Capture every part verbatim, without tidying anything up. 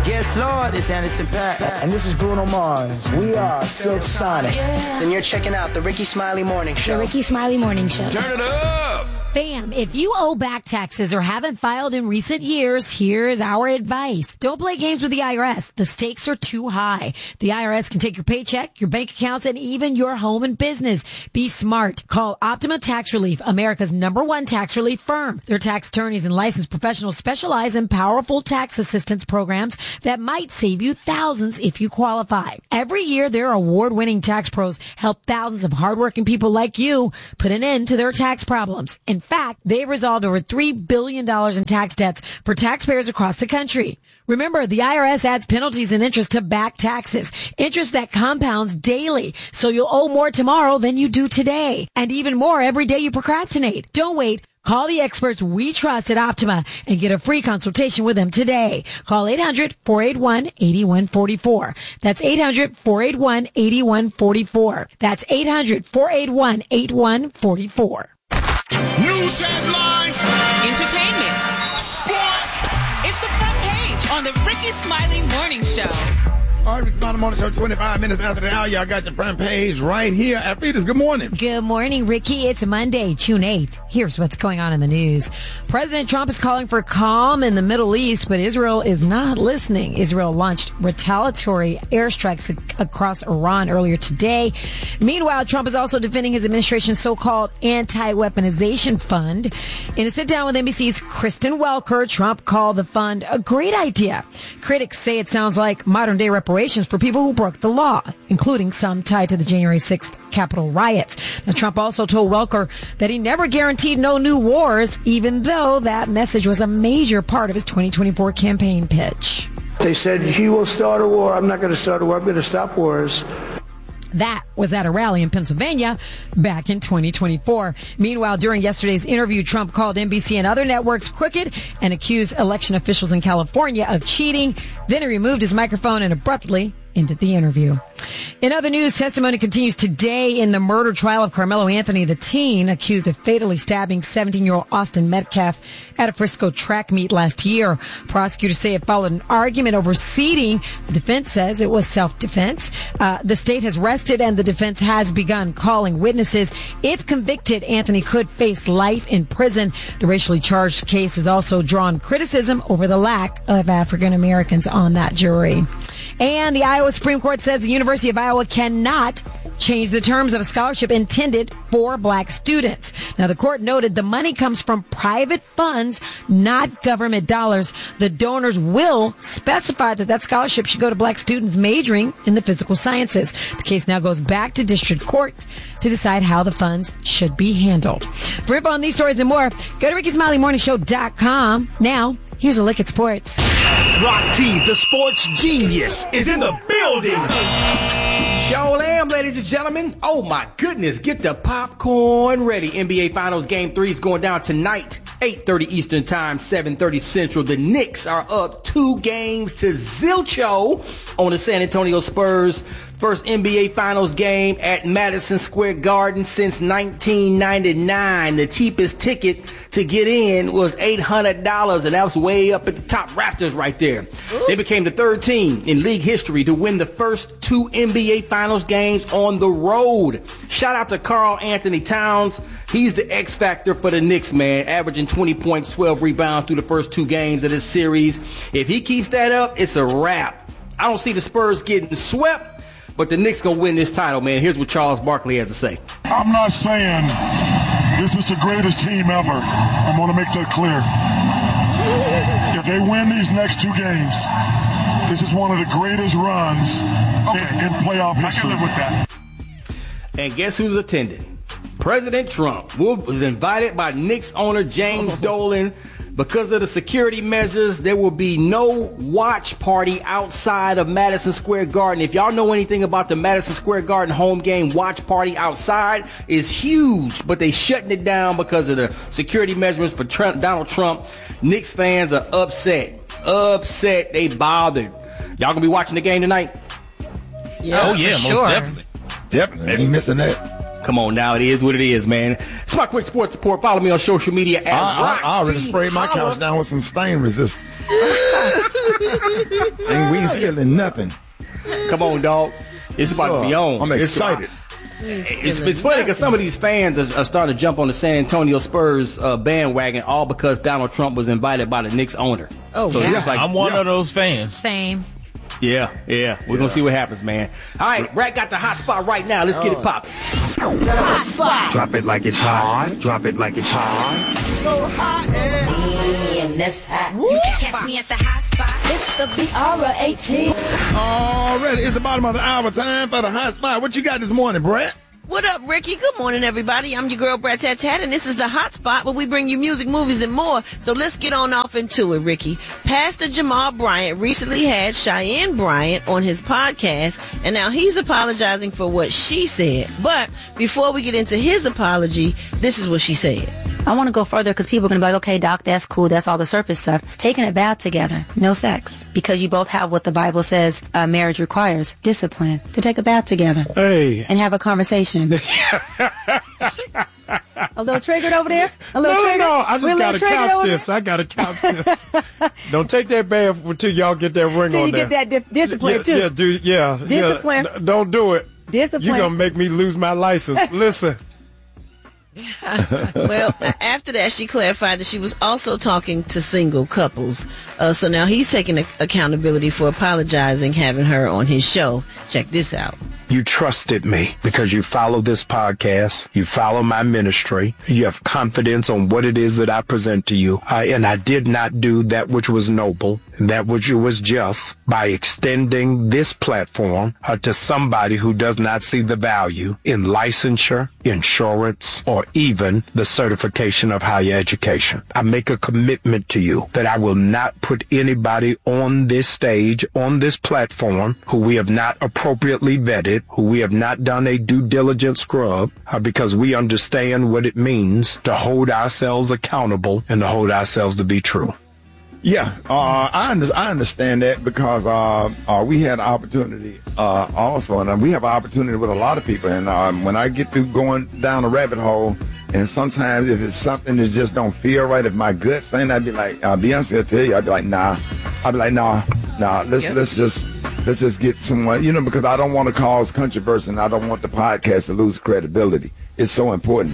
Yes, Lord, it's Anderson .Paak. And this is Bruno Mars. We are Silk Sonic. Yeah. And you're checking out the Ricky Smiley Morning Show. The Ricky Smiley Morning Show. Turn it up! Fam, if you owe back taxes or haven't filed in recent years, here's our advice. Don't play games with the I R S. The stakes are too high. The I R S can take your paycheck, your bank accounts, and even your home and business. Be smart. Call Optima Tax Relief, America's number one tax relief firm. Their tax attorneys and licensed professionals specialize in powerful tax assistance programs that might save you thousands if you qualify. Every year, their award-winning tax pros help thousands of hardworking people like you put an end to their tax problems. In fact, they've resolved over three billion dollars in tax debts for taxpayers across the country. Remember, the I R S adds penalties and interest to back taxes, interest that compounds daily, so you'll owe more tomorrow than you do today, and even more every day you procrastinate. Don't wait. Call the experts we trust at Optima and get a free consultation with them today. Call eight hundred, four eight one, eight one four four. That's eight hundred, four eight one, eight one four four. That's eight hundred, four eight one, eight one four four. News headlines, entertainment, sports. It's the front page on the Ricky Smiley Morning Show. All right, Ricky Smiley Morning Show, twenty-five minutes after the hour. Y'all got your front page right here at Readers. Good morning. Good morning, Ricky. It's Monday, June eighth. Here's what's going on in the news. President Trump is calling for calm in the Middle East, but Israel is not listening. Israel launched retaliatory airstrikes ac- across Iran earlier today. Meanwhile, Trump is also defending his administration's so-called anti-weaponization fund. In a sit-down with N B C's Kristen Welker, Trump called the fund a great idea. Critics say it sounds like modern-day reparations for people who broke the law, including some tied to the January sixth Capitol riots. Now, Trump also told Welker that he never guaranteed no new wars, even though that message was a major part of his twenty twenty-four campaign pitch. They said, he will start a war. I'm not going to start a war. I'm going to stop wars. That was at a rally in Pennsylvania back in twenty twenty-four. Meanwhile, during yesterday's interview, Trump called N B C and other networks crooked and accused election officials in California of cheating. Then he removed his microphone and abruptly ended the interview. In other news, testimony continues today in the murder trial of Carmelo Anthony, the teen accused of fatally stabbing seventeen-year-old Austin Metcalf at a Frisco track meet last year. Prosecutors say it followed an argument over seating. The defense says it was self-defense. Uh, the state has rested and the defense has begun calling witnesses. If convicted, Anthony could face life in prison. The racially charged case has also drawn criticism over the lack of African Americans on that jury. And the Iowa Supreme Court says the University of Iowa cannot change the terms of a scholarship intended for black students. Now, the court noted the money comes from private funds, not government dollars. The donors will specify that that scholarship should go to black students majoring in the physical sciences. The case now goes back to district court to decide how the funds should be handled. For info on these stories and more, go to Ricky Smiley Morning Show dot com. Now, here's a look at sports. Rock T, the sports genius, is in the building. Sure am, ladies and gentlemen. Oh my goodness, get the popcorn ready. N B A Finals Game three is going down tonight, eight thirty Eastern Time, seven thirty Central. The Knicks are up two games to zilcho on the San Antonio Spurs. First N B A Finals game at Madison Square Garden since nineteen ninety-nine. The cheapest ticket to get in was eight hundred dollars, and that was way up at the top. Raptors right there. Ooh. They became the third team in league history to win the first two N B A Finals games on the road. Shout out to Karl Anthony Towns. He's the X factor for the Knicks, man, averaging twenty points, twelve rebounds through the first two games of this series. If he keeps that up, it's a wrap. I don't see the Spurs getting swept, but the Knicks gonna win this title, man. Here's what Charles Barkley has to say. I'm not saying this is the greatest team ever. I want to make that clear. If they win these next two games, this is one of the greatest runs okay. in, in playoff history. I can live with that. And guess who's attending? President Trump was invited by Knicks owner James Dolan. Because of the security measures, there will be no watch party outside of Madison Square Garden. If y'all know anything about the Madison Square Garden home game watch party outside, is huge, but they shutting it down because of the security measurements for Trump, Donald Trump. Knicks fans are upset. Upset. They bothered. Y'all gonna be watching the game tonight? Yeah, oh, yeah, most sure. definitely. Definitely. Ain't missing that. Come on now, it is what it is, man. It's my quick sports report. Follow me on social media at I, Rock I, I already T. sprayed my Holla. couch down with some stain resistance. Ain't we stealing nothing. Come on, dog. It's about to be on. I'm It's excited. about- It's, it's funny because some of these fans are, are starting to jump on the San Antonio Spurs uh, bandwagon all because Donald Trump was invited by the Knicks owner. Oh, so yeah. it's like, I'm one yeah, of those fans. Same. Yeah, yeah. We're going to see what happens, man. All right, Brad got the hot spot right now. Let's get it popping. Hot spot. Drop it like it's hot. Drop it like it's hot. So hot and You can catch me at the hot spot. It's the B R eighteen. Already, it's the bottom of the hour. Time for the hot spot. What you got this morning, Brett? What up, Ricky? Good morning, everybody. I'm your girl, Brett Tat Tat, and this is the Hot Spot where we bring you music, movies, and more. So let's get on off into it, Ricky. Pastor Jamal Bryant recently had Cheyenne Bryant on his podcast, and now he's apologizing for what she said. But before we get into his apology, this is what she said. I want to go further because people are going to be like, okay, Doc, that's cool. That's all the surface stuff. Taking a bath together, no sex, because you both have what the Bible says uh, marriage requires, discipline, to take a bath together. Hey. And have a conversation. A little triggered over there? A little no, triggered? no, I We're just a got to little triggered couch over this. I got to couch this. Don't take that bath until y'all get that ring Till on you there. get that di- discipline, yeah, too. Yeah, dude, yeah. Discipline. Yeah. N- don't do it. Discipline. You're going to make me lose my license. Listen. Well, after that, she clarified that she was also talking to single couples. Uh, so now he's taking a- accountability for apologizing, having her on his show. Check this out. You trusted me because you follow this podcast. You follow my ministry. You have confidence on what it is that I present to you. Uh, and I did not do that which was noble, that which was just, by extending this platform uh, to somebody who does not see the value in licensure, insurance, or even the certification of higher education. I make a commitment to you that I will not put anybody on this stage, on this platform, who we have not appropriately vetted, who we have not done a due diligence scrub, uh, because we understand what it means to hold ourselves accountable and to hold ourselves to be true. Yeah, uh, I, under, I understand that because uh, uh, we had an opportunity uh, also, and uh, we have an opportunity with a lot of people. And um, when I get through going down a rabbit hole, and sometimes if it's something that just don't feel right, if my gut's saying, I'd be like, uh, Beyonce will tell you, I'd be like, nah. I'd be like, nah, nah. Let's yep. let's just let's just get someone, you know, because I don't want to cause controversy, and I don't want the podcast to lose credibility. It's so important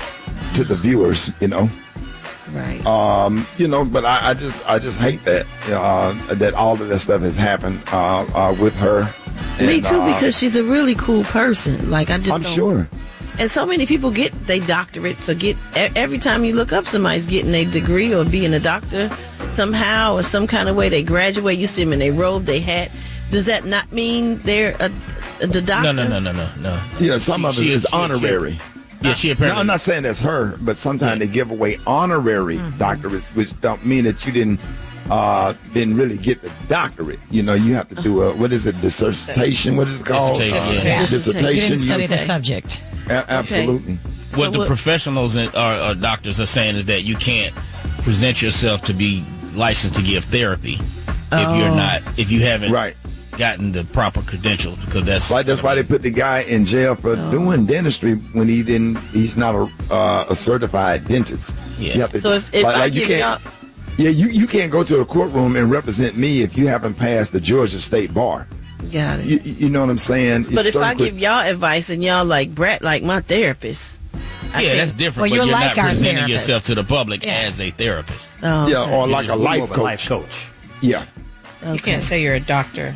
to the viewers, you know. Right. Um, you know, but I, I just I just hate that uh, that all of that stuff has happened uh, uh, with her. And, Me too, uh, because she's a really cool person. Like I just I'm don't, sure. And so many people get their doctorates or get every time you look up somebody's getting a degree or being a doctor somehow or some kind of way they graduate. You see them in their robe, they hat. Does that not mean they're a, a, the doctor? No, no, no, no, no, no. Yeah, some she, of it she is she, honorary. She, Yeah, she apparently. No, I'm not saying that's her, but sometimes yeah. they give away honorary mm-hmm. doctorates, which don't mean that you didn't uh, didn't really get the doctorate. You know, you have to do a what is it, dissertation? What is it called? Dissertation. Uh, yeah. Dissertation. You didn't study you, the subject. A- absolutely. Okay. What so the what, professionals and or, or doctors are saying is that you can't present yourself to be licensed to give therapy oh. if you're not if you haven't right. gotten the proper credentials, because that's right. That's why they put the guy in jail for oh. doing dentistry when he didn't. He's not a uh, a certified dentist. Yeah. To, so if, if like, I like you give can't, y'all, yeah, you you can't go to a courtroom and represent me if you haven't passed the Georgia State Bar. Got it. You, you know what I'm saying? But it's if I quick. give y'all advice and y'all like Brett, like my therapist. I yeah, think, that's different. Well, but you're, you're like not presenting therapist. yourself to the public yeah. as a therapist. Oh, yeah, okay. or like a life coach. a life coach. Yeah. Okay. You can't say you're a doctor.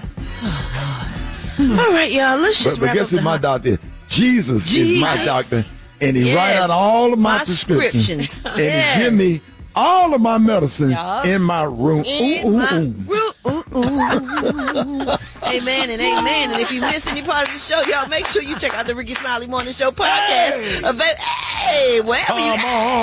Oh, Lord. All right, y'all. Let's just but, wrap but guess up who my hot- doctor is? Jesus, Jesus is my doctor, and he yes. write out all of my, my prescriptions, prescriptions. and yes. he give me all of my medicine Yup. in my room. In ooh, ooh, my ooh. room. Ooh, ooh. Amen and amen. And if you miss any part of the show, y'all make sure you check out the Ricky Smiley Morning Show podcast. Hey, hey wherever you.